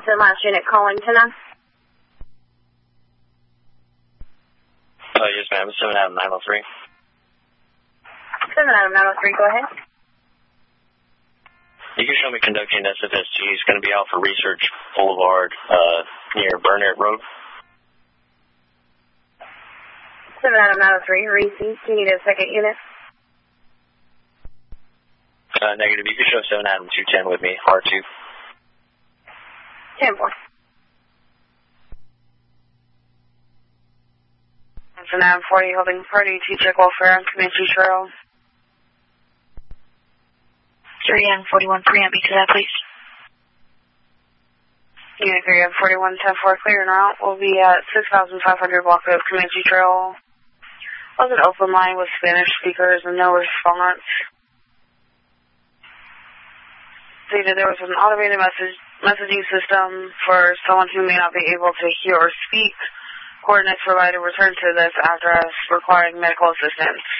the last unit calling tonight? Yes, ma'am. 7 Adam 903. 7 Adam 903, go ahead. You can show me conducting SFST. It's going to be out for Research Boulevard near Burnett Road. 7 Adam 903, Reese. Do you need a second unit? Negative. You can show 7 Adam 210 with me, R2. 10-4. 7 Adam 40, holding party, T-check welfare on Comanche Trail. 3 and 41, preempt me to that, please. Unit 3 and 41, 10-4, clear and route. We'll be at 6,500 block of Comanche Trail. Was an open line with Spanish speakers and no response. Stated there was an automated messaging system for someone who may not be able to hear or speak. Coordinates provided return to this address requiring medical assistance.